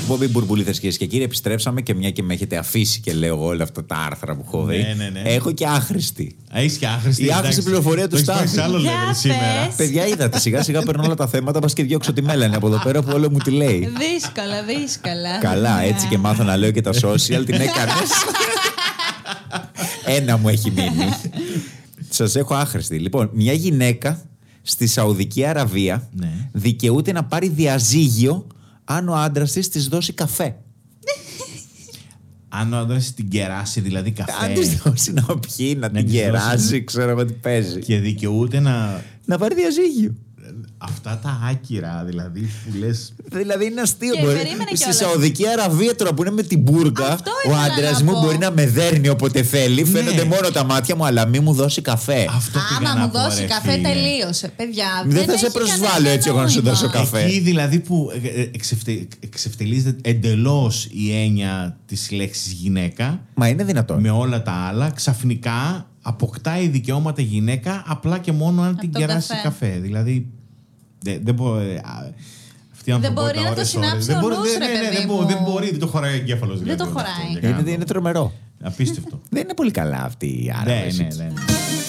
εκπομπή Μπουρμπουλίδες, κυρίες και κύριοι. Επιστρέψαμε και μια και με έχετε αφήσει και λέω όλα αυτά τα άρθρα που έχω δει. Ναι. Έχω και άχρηστη. Έχεις και άχρηστη. Η άχρηστη πληροφορία του Στάθη. Άλλο level σήμερα. Παιδιά, είδατε, σιγά σιγά παίρνω όλα τα θέματα. Πας και διώξω τη Μέλανη από εδώ πέρα που όλο μου τη λέει. Δύσκολα. Καλά, έτσι και μάθω να λέω και τα social. Την έκανες. Ένα μου έχει μείνει. Σας έχω άχρηστη. Λοιπόν, μια γυναίκα στη Σαουδική Αραβία δικαιούται να πάρει διαζύγιο αν ο άντρας της δώσει καφέ. Αν ο άντρας την κεράσει, δηλαδή καφέ. Αν της δώσει να πιει, να την κεράσει, ξέρω εγώ τι παίζει. Και δικαιούται να πάρει διαζύγιο. Αυτά τα άκυρα, δηλαδή, που λες. Δηλαδή είναι αστείο. Στη στη Σαουδική Αραβία τώρα που είναι με την μπουρκα, ο άντρας μου μπορεί να με δέρνει όποτε θέλει. Ναι. Φαίνονται μόνο τα μάτια μου, αλλά μη μου δώσει καφέ. Άμα μου δώσει καφέ, τελείωσε. Παιδιά, δεν θα σε προσβάλλω έτσι εγώ να σου δώσω καφέ. Εκεί δηλαδή που εξευτελίζεται εντελώς η έννοια της λέξης γυναίκα. Μα είναι δυνατόν. Με όλα τα άλλα, ξαφνικά αποκτάει δικαιώματα γυναίκα απλά και μόνο αν την κεράσει καφέ. Δηλαδή. Δεν μπορεί. Δεν μπορεί να το συνάψει ο νους, ρε παιδί μου. Δεν μπορεί, δεν το χωράει ο εγκέφαλος. Δεν το χωράει. Είναι τρομερό. Απίστευτο. Δεν είναι πολύ καλά αυτή η άραβες. Ναι.